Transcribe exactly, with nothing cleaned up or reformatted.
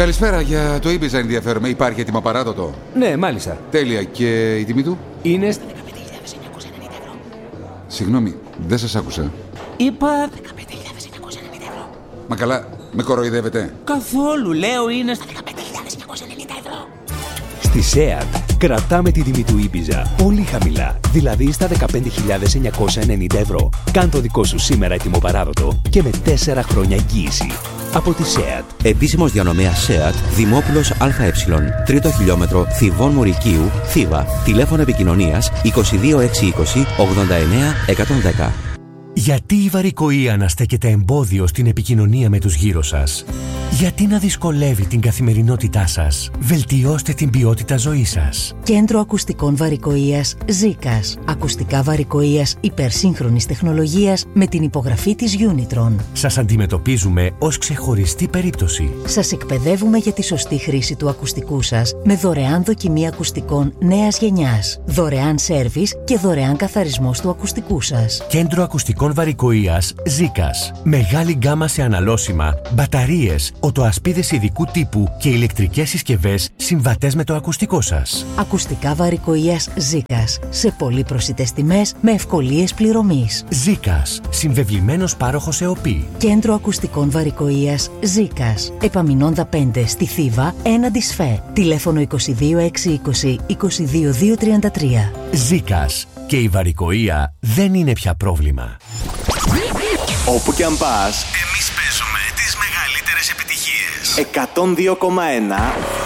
Καλησπέρα, για το Ibiza ενδιαφέρομαι. Υπάρχει έτοιμο παράδοτο? Ναι, μάλιστα. Τέλεια. Και η τιμή του? Είναι... δεκαπέντε χιλιάδες εννιακόσια ενενήντα ευρώ. Συγγνώμη, δεν σας άκουσα. Είπα... δεκαπέντε χιλιάδες εννιακόσια ενενήντα ευρώ. Μα καλά, με κοροϊδεύετε? Καθόλου, λέω είναι... Στα δεκαπέντε χιλιάδες εννιακόσια ενενήντα ευρώ. Στη ΣΕΑΤ κρατάμε τη τιμή του Ibiza πολύ χαμηλά, δηλαδή στα δεκαπέντε χιλιάδες εννιακόσια ενενήντα ευρώ. Κάν το δικό σου σήμερα έτοιμο παράδοτο και με τέσσερα χρόνια εγγύηση. Από τη ΣΕΑΤ. Επίσημος διανομέας ΣΕΑΤ, Δημόπουλος ΑΕ, τρίτο χιλιόμετρο, Θηβών Μουρικίου, Θήβα. Τηλέφωνο επικοινωνίας είκοσι δύο εξακόσια είκοσι ογδόντα εννέα εκατόν δέκα. Γιατί η βαρικοεία να στέκεται εμπόδιο στην επικοινωνία με τους γύρω σας? Γιατί να δυσκολεύει την καθημερινότητά σας? Βελτιώστε την ποιότητα ζωής σας. Κέντρο Ακουστικών Βαρικοείας Ζίκας. Ακουστικά βαρικοείας υπερσύγχρονης τεχνολογίας με την υπογραφή της Unitron. Σας αντιμετωπίζουμε ως ξεχωριστή περίπτωση. Σας εκπαιδεύουμε για τη σωστή χρήση του ακουστικού σας με δωρεάν δοκιμή ακουστικών νέας γενιάς, δωρεάν σέρβις και δωρεάν καθαρισμός του ακουστικού σας. Κέντρο Ακουστικών Βαρικοείας Ζίκας. Μεγάλη γκάμα σε αναλώσιμα, μπαταρίες, οτοασπίδες ειδικού τύπου και ηλεκτρικές συσκευές συμβατές με το ακουστικό σας. Ακουστικά βαρικοείας Ζίκας. Σε πολύ προσιτές τιμές με ευκολίες πληρωμής. Ζίκας. Συμβεβλημένος πάροχος ΕΟΠΗ. Κέντρο Ακουστικών Βαρικοείας Ζίκας. Επαμεινώντα πέντε στη Θήβα, έναντι ΣΦΕ. Τηλέφωνο είκοσι δύο εξακόσια είκοσι είκοσι δύο δύο τριάντα τρία. Ζίκας. Και η βαρικοεία δεν είναι πια πρόβλημα. Όπου κι αν πας, εμείς παίζουμε τις μεγαλύτερες επιτυχίες. εκατόν δύο κόμμα ένα